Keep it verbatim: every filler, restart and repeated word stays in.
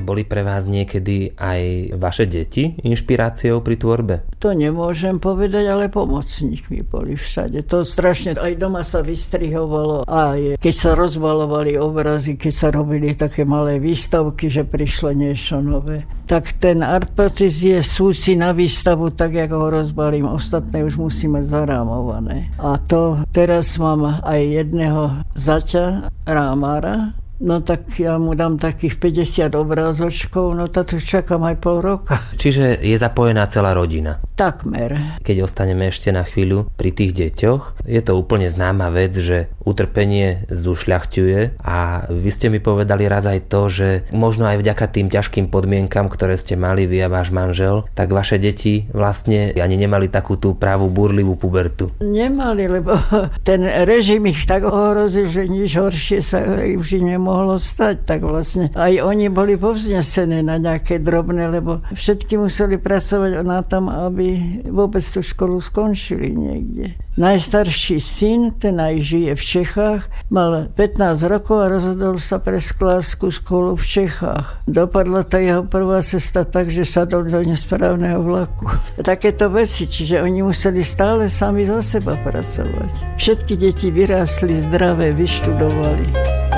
Boli pre vás niekedy aj vaše deti inšpiráciou pri tvorbe? To nemôžem povedať, ale pomocníkmi boli všade. To strašne, aj doma sa vystrihovalo, aj keď sa rozbalovali obrazy, keď sa robili také malé výstavky, že prišlo niečo nové. Tak ten artpapier je súci na výstavu, tak ako ho rozbalím. Ostatné už musí mať zarámované. A to teraz mám aj jedného zaťa, rámara. No tak ja mu dám takých päťdesiat obrázočkov, no to čakám aj pol roka. Čiže je zapojená celá rodina? Takmer. Keď ostaneme ešte na chvíľu pri tých deťoch, je to úplne známa vec, že utrpenie zušľachťuje a vy ste mi povedali raz aj to, že možno aj vďaka tým ťažkým podmienkam, ktoré ste mali vy a váš manžel, tak vaše deti vlastne ani nemali takú tú pravú burlivú pubertu. Nemali, lebo ten režim ich tak ohrozil, že nič horšie sa už nemohlo mohlo stať, tak vlastne aj oni boli povznesené na nejaké drobné, lebo všetky museli pracovať na tom, aby vôbec tú školu skončili niekde. Najstarší syn, ten aj žije v Čechách, mal pätnásť rokov a rozhodol sa pre sklárskú školu v Čechách. Dopadla tá jeho prvá cesta tak, že sadol do nesprávneho vlaku. Takéto veci, čiže oni museli stále sami za seba pracovať. Všetky deti vyrástli zdravé, vyštudovali.